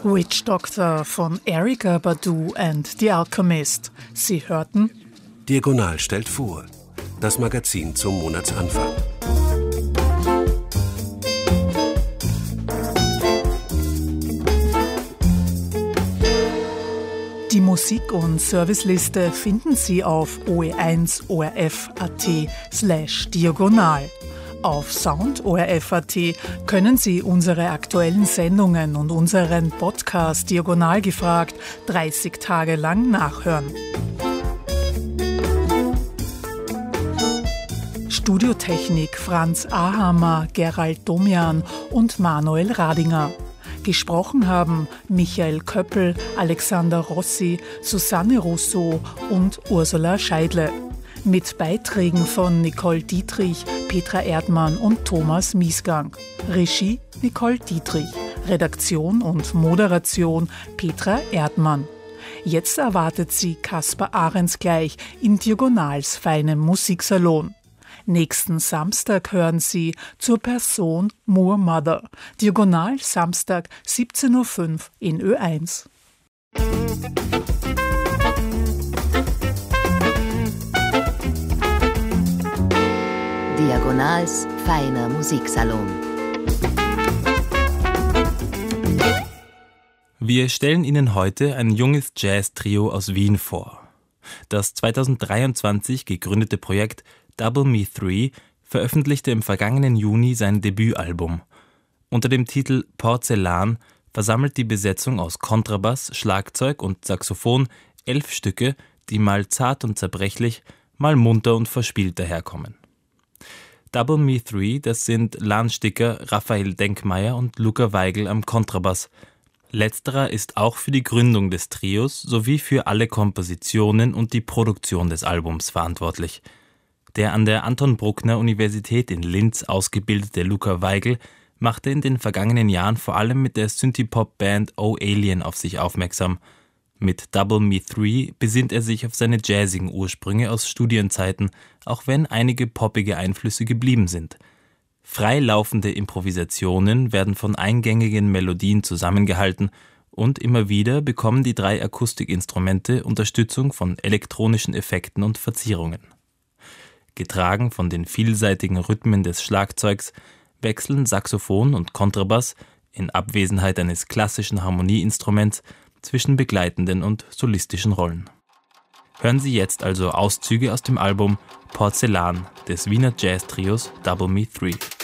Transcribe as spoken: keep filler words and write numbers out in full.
Witch Doctor von Erykah Badu and The Alchemist. Sie hörten Diagonal stellt vor, das Magazin zum Monatsanfang. Die Musik- und Serviceliste finden Sie auf o e eins o r f punkt a t slash diagonal. Auf Sound O R F Punkt A T können Sie unsere aktuellen Sendungen und unseren Podcast Diagonal gefragt dreißig Tage lang nachhören. Studiotechnik Franz Ahammer, Gerald Domian und Manuel Radinger. Gesprochen haben Michael Köppel, Alexander Rossi, Susanne Rousseau und Ursula Scheidle. Mit Beiträgen von Nicole Dietrich, Petra Erdmann und Thomas Miesgang. Regie Nicole Dietrich. Redaktion und Moderation Petra Erdmann. Jetzt erwartet Sie Kaspar Ahrensgleich in Diagonals feinem Musiksalon. Nächsten Samstag hören Sie zur Person Moor Mother. Diagonal Samstag siebzehn Uhr fünf in Ö eins. Diagonals feiner Musiksalon. Wir stellen Ihnen heute ein junges Jazz-Trio aus Wien vor. Das zweitausenddreiundzwanzig gegründete Projekt Double Me Three veröffentlichte im vergangenen Juni sein Debütalbum. Unter dem Titel Porzellan versammelt die Besetzung aus Kontrabass, Schlagzeug und Saxophon elf Stücke, die mal zart und zerbrechlich, mal munter und verspielt daherkommen. Double Me Three, das sind Lan Sticker, Raphael Denkmeier und Luca Weigel am Kontrabass. Letzterer ist auch für die Gründung des Trios sowie für alle Kompositionen und die Produktion des Albums verantwortlich. Der an der Anton Bruckner Universität in Linz ausgebildete Luca Weigel machte in den vergangenen Jahren vor allem mit der Synthie-Pop-Band Oh Alien auf sich aufmerksam. Mit Double Me Three besinnt er sich auf seine jazzigen Ursprünge aus Studienzeiten, auch wenn einige poppige Einflüsse geblieben sind. Frei laufende Improvisationen werden von eingängigen Melodien zusammengehalten und immer wieder bekommen die drei Akustikinstrumente Unterstützung von elektronischen Effekten und Verzierungen. Getragen von den vielseitigen Rhythmen des Schlagzeugs wechseln Saxophon und Kontrabass in Abwesenheit eines klassischen Harmonieinstruments zwischen begleitenden und solistischen Rollen. Hören Sie jetzt also Auszüge aus dem Album Porzellan des Wiener Jazz-Trios Double Me Three.